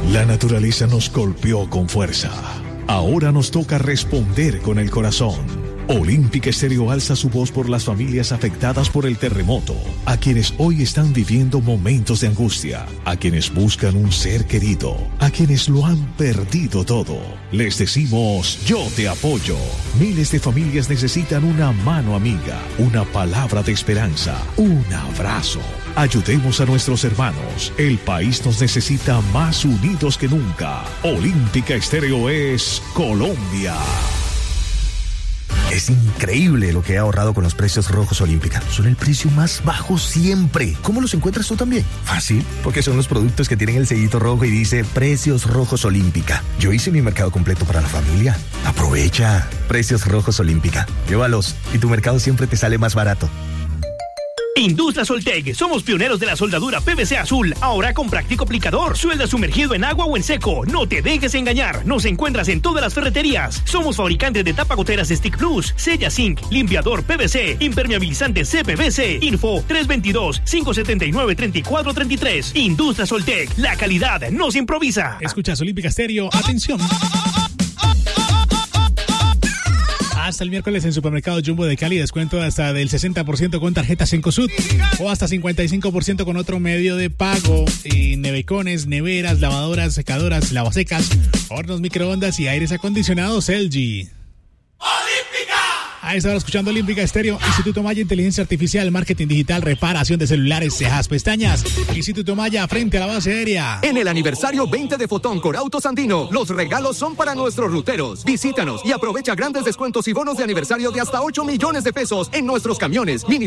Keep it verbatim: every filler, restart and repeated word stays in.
La naturaleza nos golpeó con fuerza. Ahora nos toca responder con el corazón. Olímpica Estéreo alza su voz por las familias afectadas por el terremoto, a quienes hoy están viviendo momentos de angustia, a quienes buscan un ser querido, a quienes lo han perdido todo. Les decimos, yo te apoyo. Miles de familias necesitan una mano amiga, una palabra de esperanza, un abrazo. Ayudemos a nuestros hermanos. El país nos necesita más unidos que nunca. Olímpica Estéreo es Colombia. Es increíble lo que he ahorrado con los precios rojos Olímpica. Son el precio más bajo siempre. ¿Cómo los encuentras tú también? Fácil, porque son los productos que tienen el sellito rojo y dice Precios Rojos Olímpica. Yo hice mi mercado completo para la familia. Aprovecha. Precios Rojos Olímpica. Llévalos y tu mercado siempre te sale más barato. Industria Soltec, somos pioneros de la soldadura P V C azul, ahora con práctico aplicador. Suelda sumergido en agua o en seco, no te dejes engañar. Nos encuentras en todas las ferreterías. Somos fabricantes de tapagoteras Stick Plus, sella zinc, limpiador P V C, impermeabilizante C P V C. Info tres dos dos, cinco siete nueve, tres cuatro tres tres. Industria Soltec, la calidad no se improvisa. Escuchas Olímpica Estéreo, atención. Hasta el miércoles en Supermercado Jumbo de Cali, descuento hasta del sesenta por ciento con tarjetas Cencosud o hasta cincuenta y cinco por ciento con otro medio de pago. Y nevecones, neveras, lavadoras, secadoras, lavasecas, hornos microondas y aires acondicionados L G. Ahí estaba escuchando Olímpica Estéreo. Instituto Maya, Inteligencia Artificial, Marketing Digital, Reparación de Celulares, Cejas, Pestañas. Instituto Maya, frente a la base aérea. En el aniversario veinte de Fotón Corautos Andino, los regalos son para nuestros ruteros. Visítanos y aprovecha grandes descuentos y bonos de aniversario de hasta ocho millones de pesos en nuestros camiones, mini